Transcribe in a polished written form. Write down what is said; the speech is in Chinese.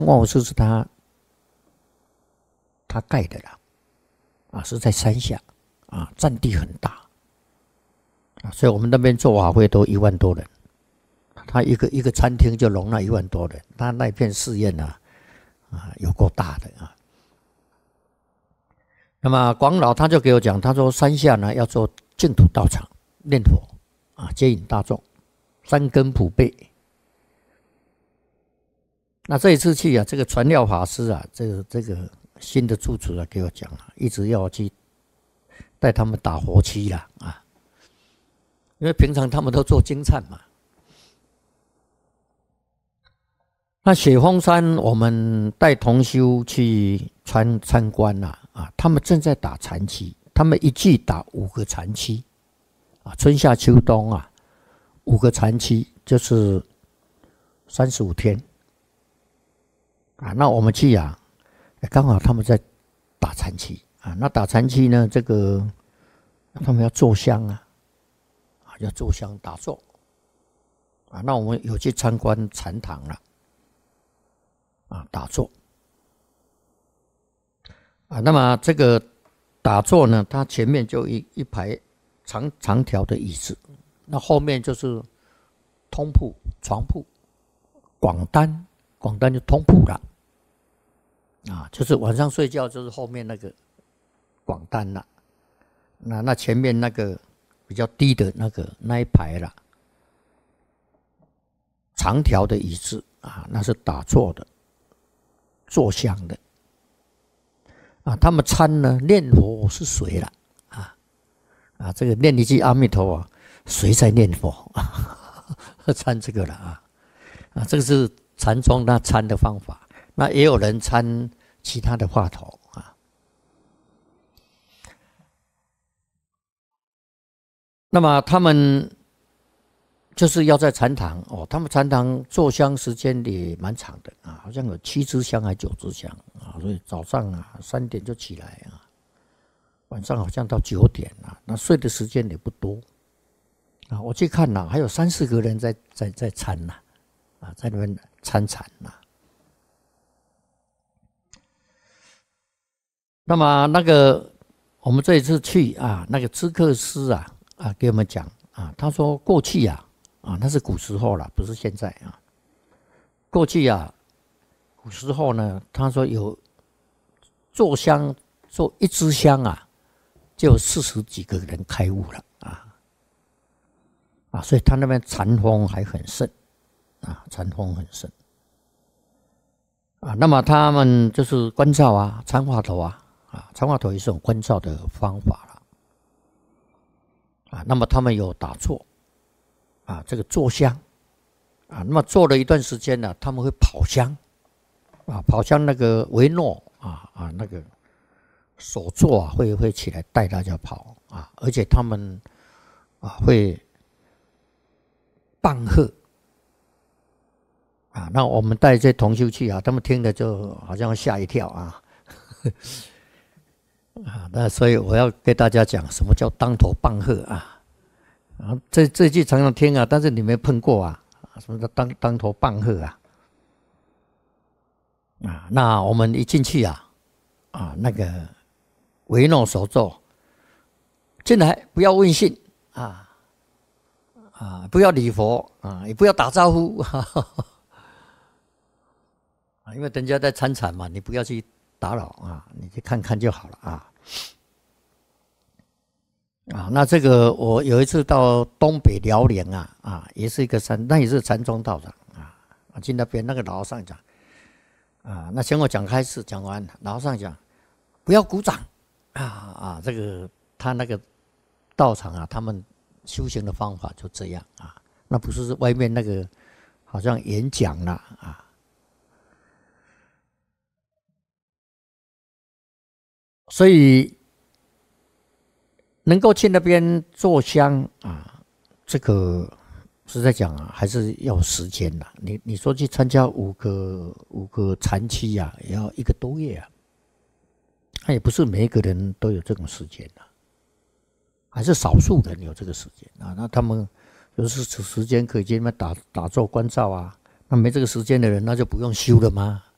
万佛寺是他盖的啦，是在山下，占地很大，所以我们那边做法会都1万多人，他一个餐厅就容纳1万多人，他那片寺院有够大的啊。那么广老他就给我讲，他说山下呢要做净土道场念佛接引大众，三根普被。那这一次去这个传料法师这个新的住持给我讲一直要我去带他们打佛七啦因为平常他们都做经忏嘛。那雪峰山我们带同修去参观他们正在打禅期，他们一季打5个禅期春夏秋冬5个禅期就是35天那我们去刚好他们在打禅期那打禅期呢，这个他们要坐香要坐香打坐那我们有去参观禅堂了打坐那么这个打坐呢，它前面就一排长条的椅子，那后面就是通铺、床铺、广单就通铺了就是晚上睡觉就是后面那个广单了，那前面那个比较低的那一排了，长条的椅子那是打坐的，坐香的他们参呢念佛是谁了这个念一句阿弥陀佛，谁在念佛参这个了这个是禅宗他参的方法，那也有人参其他的话头那么他们就是要在禅堂他们禅堂坐香时间也蛮长的好像有7支香还9支香所以早上3点就起来晚上好像到9点那睡的时间也不多我去看还有3-4个人在参在那边参禅那么那个我们这一次去那个知客师给我们讲他说过去那是古时候了，不是现在过去古时候呢，他说有做香做1支香就有40几个人开悟了所以他那边禅风还很盛禅风很盛那么他们就是观照参话头参话头也是种观照的方法了那么他们有打坐这个坐香那么坐了一段时间呢，他们会跑香跑香那个维诺那个手座会起来带大家跑而且他们会棒喝那我们带这些同修去他们听了就好像吓一跳那所以我要跟大家讲什么叫当头棒喝这句常常听但是你没碰过什么叫当头棒喝那我们一进去那个维诺手咒进来不要问讯不要礼佛也不要打招呼因为人家在参禅嘛，你不要去打扰你去看看就好了那这个我有一次到东北辽宁也是一个山，那也是禅宗道场去那边那个老和尚讲那请我讲开示，讲完老和尚讲不要鼓掌这个他那个道场他们修行的方法就这样那不是外面那个好像演讲了所以能够去那边坐香这个实在讲还是要时间的。你说去参加五个禅期也要1个多月那也不是每一个人都有这种时间还是少数人有这个时间那他们有时间可以去那边打坐观照那没这个时间的人那就不用修了吗？